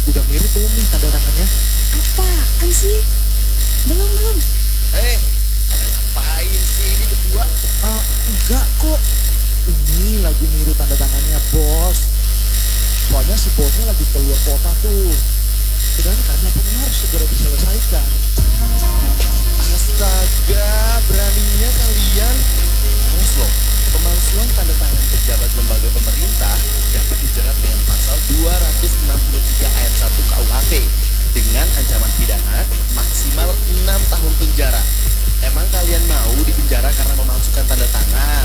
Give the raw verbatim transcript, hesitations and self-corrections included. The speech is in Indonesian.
Udah mirip belum nih tanda tangannya? Apaan sih? Belum, belum. Eh, pada ngapain sih ini berdua? Ah, enggak kok. Ini lagi niru tanda tangannya bos. Soalnya si bosnya lagi keluar kota tuh. Sedangkan laporannya harus segera diselesaikan. Astaga, beraninya kalian. Awas loh, pemalsuan tanda tangan pejabat lembaga pemerintah dapat dijerat dengan pasal dua ratus enam puluh tiga ayat satu K U H P dengan ancaman pidana maksimal enam tahun penjara. Emang kalian mau dipenjara karena memalsukan tanda tangan?